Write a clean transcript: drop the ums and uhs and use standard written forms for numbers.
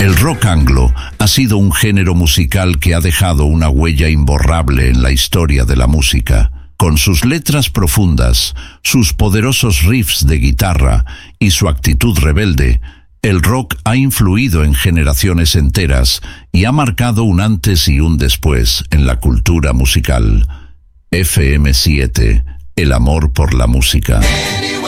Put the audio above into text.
El rock anglo ha sido un género musical que ha dejado una huella imborrable en la historia de la música. Con sus letras profundas, sus poderosos riffs de guitarra y su actitud rebelde, el rock ha influido en generaciones enteras y ha marcado un antes y un después en la cultura musical. FM7, el amor por la música.